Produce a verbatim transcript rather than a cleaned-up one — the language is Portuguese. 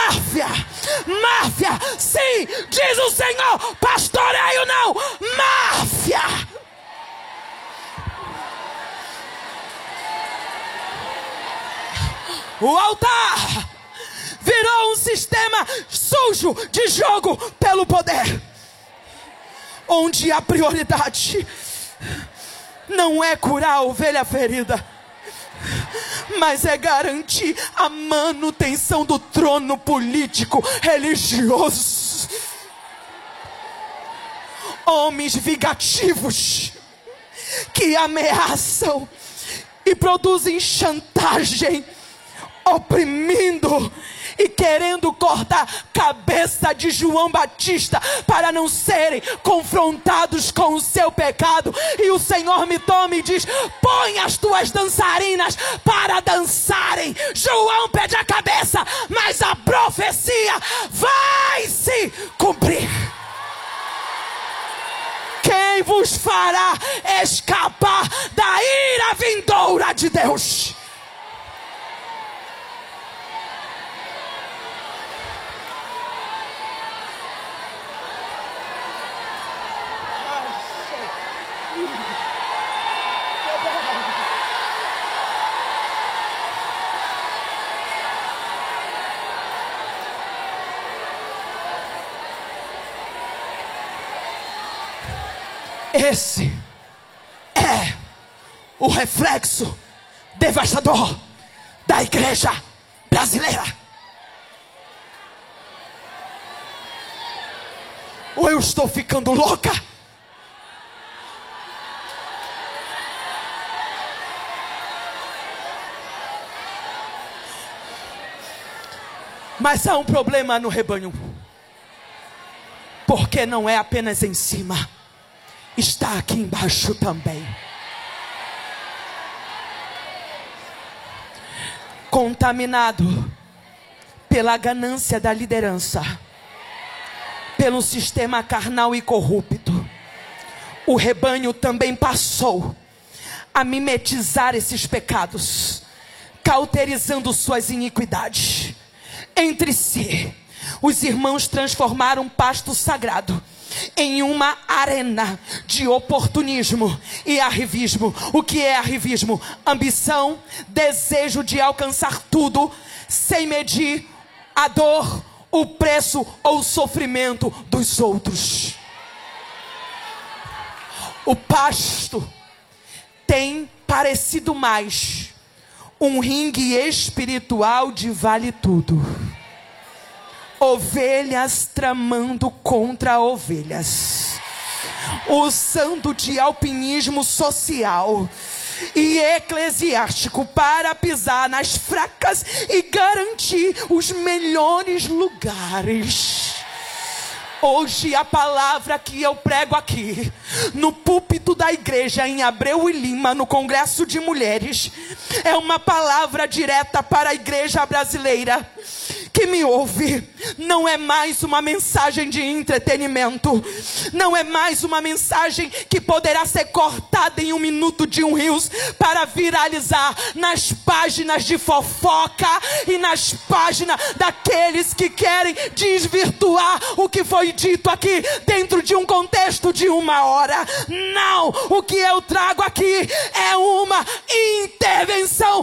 máfia, máfia, sim, diz o Senhor, pastoreio não, máfia. O altar virou um sistema sujo de jogo pelo poder, onde a prioridade não é curar a ovelha ferida, mas é garantir a manutenção do trono político religioso. Homens vingativos que ameaçam e produzem chantagem, oprimindo e querendo cortar cabeça de João Batista para não serem confrontados com o seu pecado. E o Senhor me toma e diz: põe as tuas dançarinas para dançarem. João pede a cabeça, mas a profecia vai se cumprir. Quem vos fará escapar da ira vindoura de Deus? Esse é o reflexo devastador da igreja brasileira. Ou eu estou ficando louca? Mas há um problema no rebanho, porque não é apenas em cima, está aqui embaixo também. Contaminado pela ganância da liderança, pelo sistema carnal e corrupto, o rebanho também passou a mimetizar esses pecados, cauterizando suas iniquidades entre si. Os irmãos transformaram pasto sagrado em uma arena de oportunismo e arrivismo. O que é arrivismo? Ambição, desejo de alcançar tudo, sem medir a dor, o preço ou o sofrimento dos outros. O pasto tem parecido mais um ringue espiritual de vale tudo. Ovelhas tramando contra ovelhas, usando de alpinismo social e eclesiástico para pisar nas fracas e garantir os melhores lugares. Hoje a palavra que eu prego aqui, no púlpito da igreja em Abreu e Lima, no Congresso de Mulheres, é uma palavra direta para a igreja brasileira que me ouve. Não é mais uma mensagem de entretenimento, não é mais uma mensagem que poderá ser cortada em um minuto de um rios para viralizar nas páginas de fofoca e nas páginas daqueles que querem desvirtuar o que foi dito aqui dentro de um contexto de uma hora. Não, o que eu trago aqui é uma intervenção